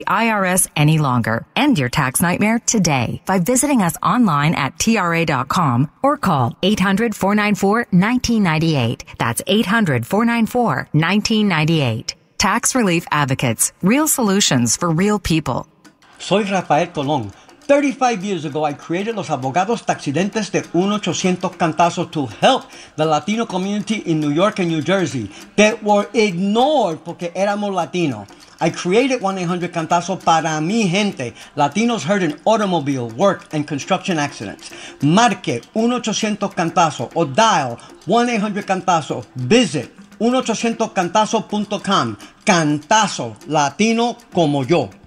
IRS any longer. End your tax nightmare today by visiting us online at TRA.com or call 800-494-1998. That's 800-494-1998. Tax Relief Advocates. Real solutions for real people. Soy Rafael Colón. 35 years ago, I created Los Abogados Taxidentes de 1-800-Cantazo to help the Latino community in New York and New Jersey that were ignored porque éramos Latino. I created 1-800-Cantazo para mi gente, Latinos hurt in automobile, work, and construction accidents. Marque 1-800-Cantazo or dial 1-800-Cantazo. Visit 1-800-Cantazo.com. Cantazo, Latino como yo.